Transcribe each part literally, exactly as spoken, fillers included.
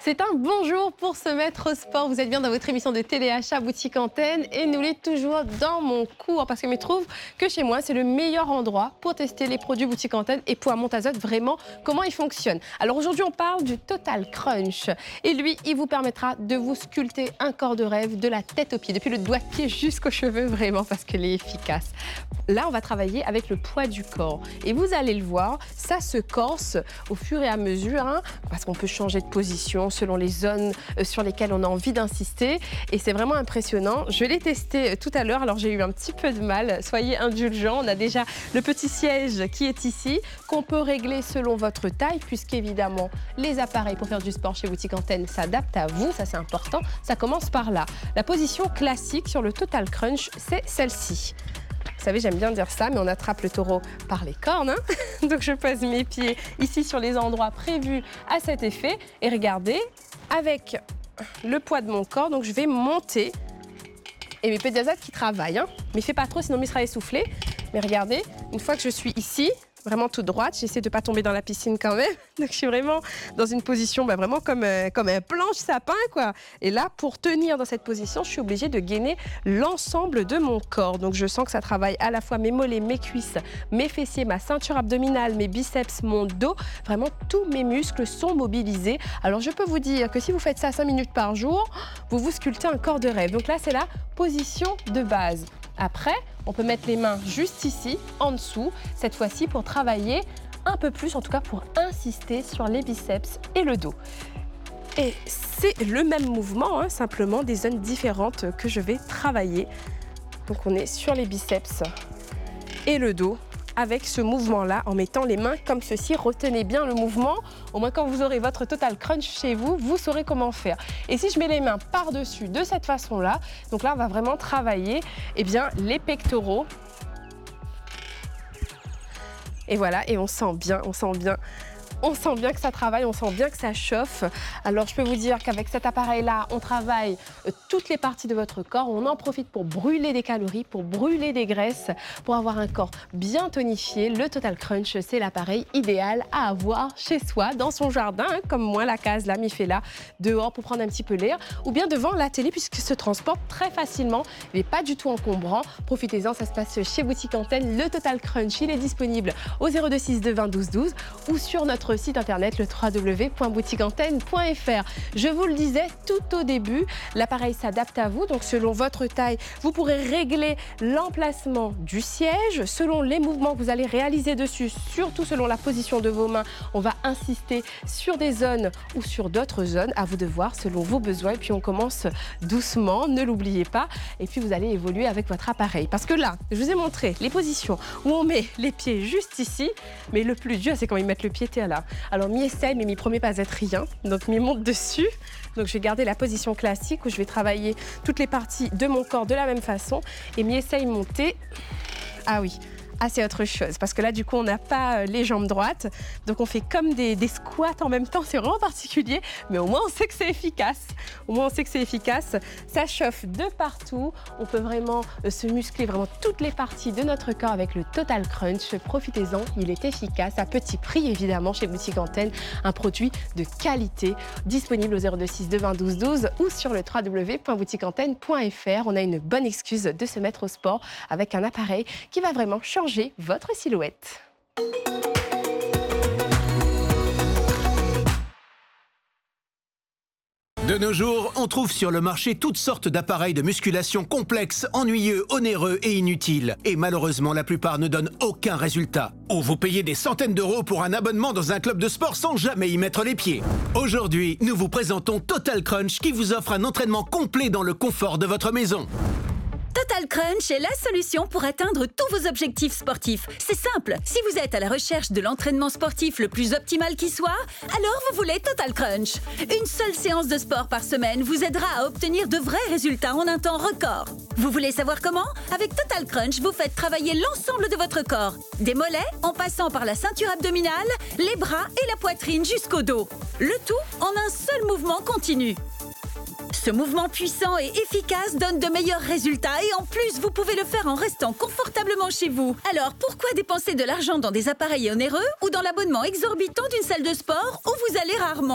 C'est un bon jour pour se mettre au sport. Vous êtes bien dans votre émission de téléachat Boutique Antenne et nous l'êtes toujours dans mon cours parce que je me trouve que chez moi, c'est le meilleur endroit pour tester les produits Boutique Antenne et pour Montazote, vraiment comment ils fonctionnent. Alors aujourd'hui, on parle du Total Crunch et lui, il vous permettra de vous sculpter un corps de rêve de la tête aux pieds, depuis le doigt de pied jusqu'aux cheveux, vraiment parce qu'il est efficace. Là, on va travailler avec le poids du corps et vous allez le voir, ça se corse au fur et à mesure hein, parce qu'on peut changer de position selon les zones sur lesquelles on a envie d'insister et c'est vraiment impressionnant. Je l'ai testé tout à l'heure, alors j'ai eu un petit peu de mal, soyez indulgents. On a déjà le petit siège qui est ici, qu'on peut régler selon votre taille puisqu'évidemment les appareils pour faire du sport chez Boutique Antenne s'adaptent à vous, ça c'est important, ça commence par là. La position classique sur le Total Crunch, c'est celle-ci. Vous savez, j'aime bien dire ça, mais on attrape le taureau par les cornes. Hein. Donc je pose mes pieds ici sur les endroits prévus à cet effet. Et regardez, avec le poids de mon corps, donc je vais monter. Et mes pédiazates qui travaillent. Hein. Mais fais pas trop, sinon il sera essoufflé. Mais regardez, une fois que je suis ici, vraiment toute droite, j'essaie de ne pas tomber dans la piscine quand même. Donc je suis vraiment dans une position bah, vraiment comme, euh, comme un planche sapin, quoi. Et là, pour tenir dans cette position, je suis obligée de gainer l'ensemble de mon corps. Donc je sens que ça travaille à la fois mes mollets, mes cuisses, mes fessiers, ma ceinture abdominale, mes biceps, mon dos. Vraiment, tous mes muscles sont mobilisés. Alors je peux vous dire que si vous faites ça cinq minutes par jour, vous vous sculptez un corps de rêve. Donc là, c'est la position de base. Après, on peut mettre les mains juste ici, en dessous, cette fois-ci pour travailler un peu plus, en tout cas pour insister sur les biceps et le dos. Et c'est le même mouvement, hein, simplement des zones différentes que je vais travailler. Donc on est sur les biceps et le dos avec ce mouvement-là, en mettant les mains comme ceci. Retenez bien le mouvement, au moins quand vous aurez votre Total Crunch chez vous, vous saurez comment faire. Et si je mets les mains par-dessus de cette façon-là, donc là on va vraiment travailler eh bien, les pectoraux. Et voilà, et on sent bien, on sent bien. On sent bien que ça travaille, on sent bien que ça chauffe. Alors, je peux vous dire qu'avec cet appareil-là, on travaille toutes les parties de votre corps. On en profite pour brûler des calories, pour brûler des graisses, pour avoir un corps bien tonifié. Le Total Crunch, c'est l'appareil idéal à avoir chez soi, dans son jardin, hein, comme moi, la case, là, m'y fait là, dehors pour prendre un petit peu l'air, ou bien devant la télé, puisqu'il se transporte très facilement. Il n'est pas du tout encombrant. Profitez-en, ça se passe chez Boutique Antenne. Le Total Crunch, il est disponible au zéro deux six deux vingt douze douze ou sur notre site internet le w w w point boutique antenne point f r. Je vous le disais tout au début, l'appareil s'adapte à vous, donc selon votre taille, vous pourrez régler l'emplacement du siège, selon les mouvements que vous allez réaliser dessus, surtout selon la position de vos mains. On va insister sur des zones ou sur d'autres zones, à vous de voir selon vos besoins. Et puis on commence doucement, ne l'oubliez pas. Et puis vous allez évoluer avec votre appareil. Parce que là, je vous ai montré les positions où on met les pieds juste ici, mais le plus dur, c'est quand ils mettent le pied là. Alors, m'y essaye, mais m'y promet pas être rien. Donc, m'y monte dessus. Donc, je vais garder la position classique où je vais travailler toutes les parties de mon corps de la même façon. Et m'y essaye monter. Ah oui. Ah, c'est autre chose, parce que là, du coup, on n'a pas les jambes droites. Donc, on fait comme des, des squats en même temps. C'est vraiment particulier, mais au moins, on sait que c'est efficace. Au moins, on sait que c'est efficace. Ça chauffe de partout. On peut vraiment se muscler vraiment toutes les parties de notre corps avec le Total Crunch. Profitez-en, il est efficace, à petit prix, évidemment, chez Boutique Antenne. Un produit de qualité, disponible au zéro deux six deux vingt douze douze ou sur le w w w point boutique antenne point f r. On a une bonne excuse de se mettre au sport avec un appareil qui va vraiment changer votre silhouette. De nos jours, on trouve sur le marché toutes sortes d'appareils de musculation complexes, ennuyeux, onéreux et inutiles. Et malheureusement, la plupart ne donnent aucun résultat. Ou vous payez des centaines d'euros pour un abonnement dans un club de sport sans jamais y mettre les pieds. Aujourd'hui, nous vous présentons Total Crunch qui vous offre un entraînement complet dans le confort de votre maison. Total Crunch est la solution pour atteindre tous vos objectifs sportifs. C'est simple, si vous êtes à la recherche de l'entraînement sportif le plus optimal qui soit, alors vous voulez Total Crunch. Une seule séance de sport par semaine vous aidera à obtenir de vrais résultats en un temps record. Vous voulez savoir comment? Avec Total Crunch, vous faites travailler l'ensemble de votre corps. Des mollets, en passant par la ceinture abdominale, les bras et la poitrine jusqu'au dos. Le tout en un seul mouvement continu. Ce mouvement puissant et efficace donne de meilleurs résultats et en plus, vous pouvez le faire en restant confortablement chez vous. Alors, pourquoi dépenser de l'argent dans des appareils onéreux ou dans l'abonnement exorbitant d'une salle de sport où vous allez rarement?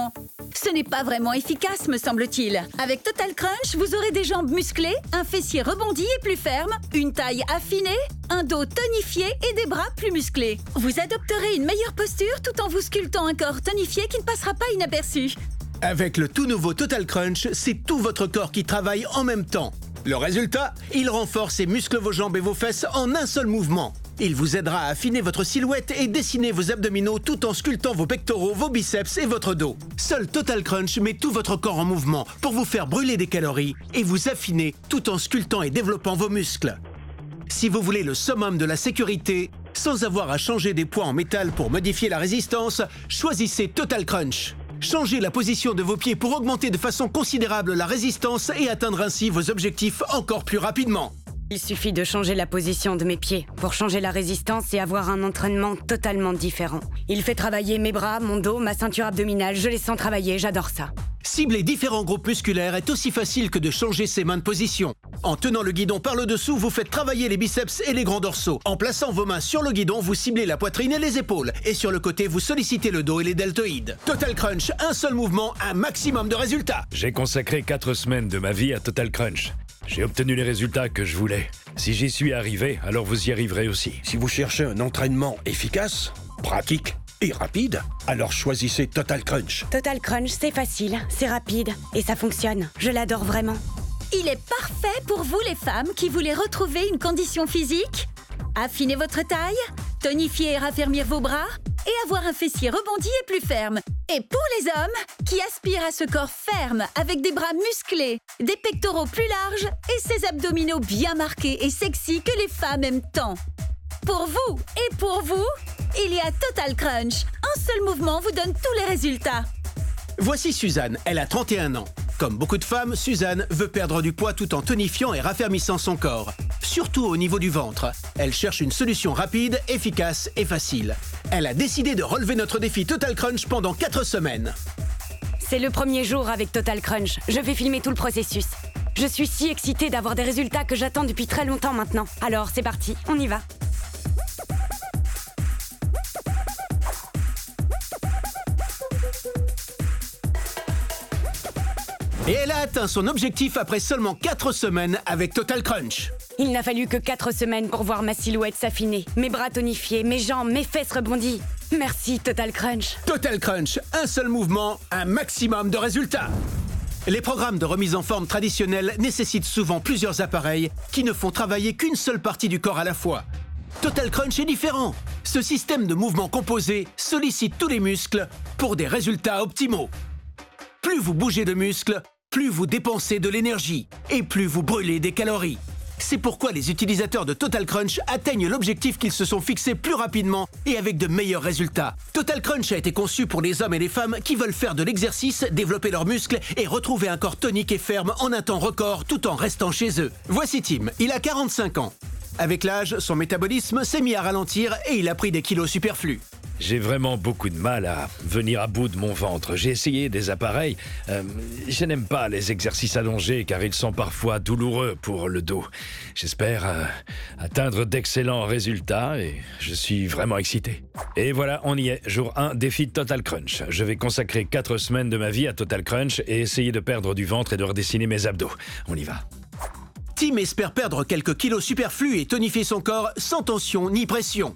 Ce n'est pas vraiment efficace, me semble-t-il. Avec Total Crunch, vous aurez des jambes musclées, un fessier rebondi et plus ferme, une taille affinée, un dos tonifié et des bras plus musclés. Vous adopterez une meilleure posture tout en vous sculptant un corps tonifié qui ne passera pas inaperçu. Avec le tout nouveau Total Crunch, c'est tout votre corps qui travaille en même temps. Le résultat, il renforce et muscle vos jambes et vos fesses en un seul mouvement. Il vous aidera à affiner votre silhouette et dessiner vos abdominaux tout en sculptant vos pectoraux, vos biceps et votre dos. Seul Total Crunch met tout votre corps en mouvement pour vous faire brûler des calories et vous affiner tout en sculptant et développant vos muscles. Si vous voulez le summum de la sécurité, sans avoir à changer des poids en métal pour modifier la résistance, choisissez Total Crunch. Changez la position de vos pieds pour augmenter de façon considérable la résistance et atteindre ainsi vos objectifs encore plus rapidement. Il suffit de changer la position de mes pieds pour changer la résistance et avoir un entraînement totalement différent. Il fait travailler mes bras, mon dos, ma ceinture abdominale. Je les sens travailler, j'adore ça. Cibler différents groupes musculaires est aussi facile que de changer ses mains de position. En tenant le guidon par le dessous, vous faites travailler les biceps et les grands dorsaux. En plaçant vos mains sur le guidon, vous ciblez la poitrine et les épaules. Et sur le côté, vous sollicitez le dos et les deltoïdes. Total Crunch, un seul mouvement, un maximum de résultats. J'ai consacré quatre semaines de ma vie à Total Crunch. J'ai obtenu les résultats que je voulais. Si j'y suis arrivé, alors vous y arriverez aussi. Si vous cherchez un entraînement efficace, pratique et rapide, alors choisissez Total Crunch. Total Crunch, c'est facile, c'est rapide et ça fonctionne. Je l'adore vraiment. Il est parfait pour vous les femmes qui voulez retrouver une condition physique, affiner votre taille, tonifier et raffermir vos bras et avoir un fessier rebondi et plus ferme. Et pour les hommes qui aspirent à ce corps ferme avec des bras musclés, des pectoraux plus larges et ces abdominaux bien marqués et sexy que les femmes aiment tant. Pour vous et pour vous, il y a Total Crunch. Un seul mouvement vous donne tous les résultats. Voici Suzanne, elle a trente et un ans. Comme beaucoup de femmes, Suzanne veut perdre du poids tout en tonifiant et raffermissant son corps. Surtout au niveau du ventre. Elle cherche une solution rapide, efficace et facile. Elle a décidé de relever notre défi Total Crunch pendant quatre semaines. C'est le premier jour avec Total Crunch. Je vais filmer tout le processus. Je suis si excitée d'avoir des résultats que j'attends depuis très longtemps maintenant. Alors c'est parti, on y va. Et elle a atteint son objectif après seulement quatre semaines avec Total Crunch. Il n'a fallu que quatre semaines pour voir ma silhouette s'affiner, mes bras tonifiés, mes jambes, mes fesses rebondies. Merci Total Crunch. Total Crunch, un seul mouvement, un maximum de résultats. Les programmes de remise en forme traditionnels nécessitent souvent plusieurs appareils qui ne font travailler qu'une seule partie du corps à la fois. Total Crunch est différent. Ce système de mouvements composés sollicite tous les muscles pour des résultats optimaux. Plus vous bougez de muscles, plus vous dépensez de l'énergie et plus vous brûlez des calories. C'est pourquoi les utilisateurs de Total Crunch atteignent l'objectif qu'ils se sont fixés plus rapidement et avec de meilleurs résultats. Total Crunch a été conçu pour les hommes et les femmes qui veulent faire de l'exercice, développer leurs muscles et retrouver un corps tonique et ferme en un temps record tout en restant chez eux. Voici Tim, il a quarante-cinq ans. Avec l'âge, son métabolisme s'est mis à ralentir et il a pris des kilos superflus. J'ai vraiment beaucoup de mal à venir à bout de mon ventre. J'ai essayé des appareils. Euh, je n'aime pas les exercices allongés car ils sont parfois douloureux pour le dos. J'espère euh, atteindre d'excellents résultats et je suis vraiment excité. Et voilà, on y est. Jour un, défi Total Crunch. Je vais consacrer quatre semaines de ma vie à Total Crunch et essayer de perdre du ventre et de redessiner mes abdos. On y va. Tim espère perdre quelques kilos superflus et tonifier son corps sans tension ni pression.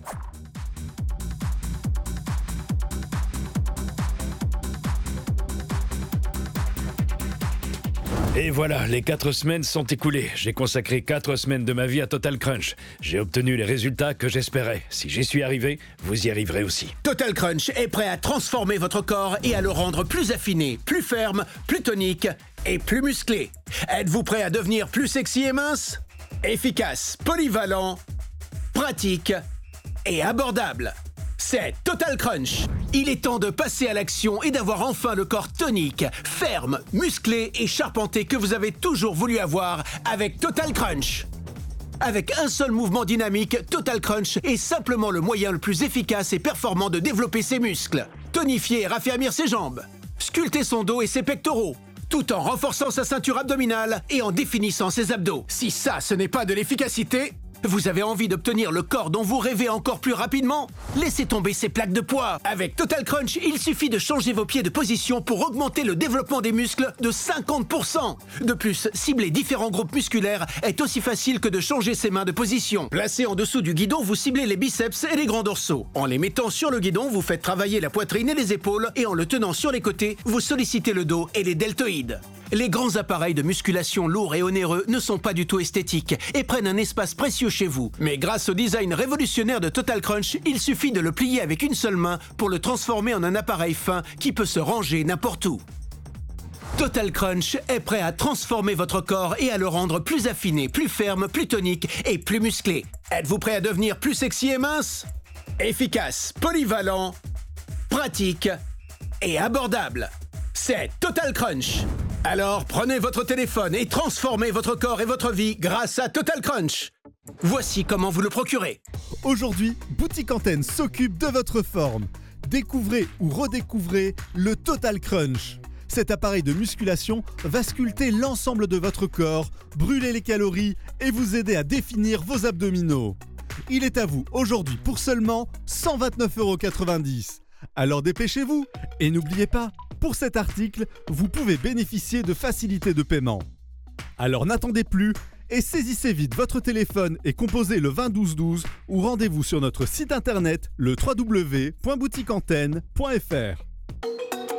Et voilà, les quatre semaines sont écoulées. J'ai consacré quatre semaines de ma vie à Total Crunch. J'ai obtenu les résultats que j'espérais. Si j'y suis arrivé, vous y arriverez aussi. Total Crunch est prêt à transformer votre corps et à le rendre plus affiné, plus ferme, plus tonique et plus musclé. Êtes-vous prêt à devenir plus sexy et mince? Efficace, polyvalent, pratique et abordable. C'est Total Crunch. Il est temps de passer à l'action et d'avoir enfin le corps tonique, ferme, musclé et charpenté que vous avez toujours voulu avoir avec Total Crunch. Avec un seul mouvement dynamique, Total Crunch est simplement le moyen le plus efficace et performant de développer ses muscles, tonifier et raffermir ses jambes, sculpter son dos et ses pectoraux, tout en renforçant sa ceinture abdominale et en définissant ses abdos. Si ça, ce n'est pas de l'efficacité, Vous avez envie d'obtenir le corps dont vous rêvez encore plus rapidement? Laissez tomber ces plaques de poids. Avec Total Crunch, il suffit de changer vos pieds de position pour augmenter le développement des muscles de cinquante pour cent. De plus, cibler différents groupes musculaires est aussi facile que de changer ses mains de position. Placé en dessous du guidon, vous ciblez les biceps et les grands dorsaux. En les mettant sur le guidon, vous faites travailler la poitrine et les épaules, et en le tenant sur les côtés, vous sollicitez le dos et les deltoïdes. Les grands appareils de musculation lourds et onéreux ne sont pas du tout esthétiques et prennent un espace précieux chez vous. Mais grâce au design révolutionnaire de Total Crunch, il suffit de le plier avec une seule main pour le transformer en un appareil fin qui peut se ranger n'importe où. Total Crunch est prêt à transformer votre corps et à le rendre plus affiné, plus ferme, plus tonique et plus musclé. Êtes-vous prêt à devenir plus sexy et mince? Efficace, polyvalent, pratique et abordable. C'est Total Crunch. Alors prenez votre téléphone et transformez votre corps et votre vie grâce à Total Crunch. Voici comment vous le procurez. Aujourd'hui, Boutique Antenne s'occupe de votre forme. Découvrez ou redécouvrez le Total Crunch. Cet appareil de musculation va sculpter l'ensemble de votre corps, brûler les calories et vous aider à définir vos abdominaux. Il est à vous aujourd'hui pour seulement cent vingt-neuf euros quatre-vingt-dix. Alors dépêchez-vous et n'oubliez pas, pour cet article, vous pouvez bénéficier de facilités de paiement. Alors n'attendez plus et saisissez vite votre téléphone et composez le vingt douze douze ou rendez-vous sur notre site internet le w w w point boutique antenne point f r.